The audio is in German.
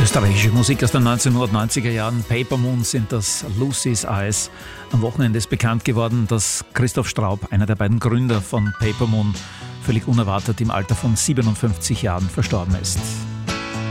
Österreichische Musik aus den 1990er Jahren. Paper Moon sind das, Lucy's Eyes. Am Wochenende ist bekannt geworden, dass Christoph Straub, einer der beiden Gründer von Paper Moon, völlig unerwartet im Alter von 57 Jahren verstorben ist.